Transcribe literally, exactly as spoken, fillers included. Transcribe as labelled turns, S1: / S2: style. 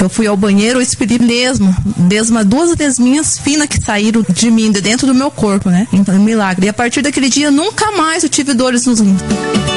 S1: Eu fui ao banheiro, eu expeli mesmo, desma, duas desminhas finas que saíram de mim, de dentro do meu corpo, né? Então, é um milagre. E a partir daquele dia, nunca mais eu tive dores nos rins.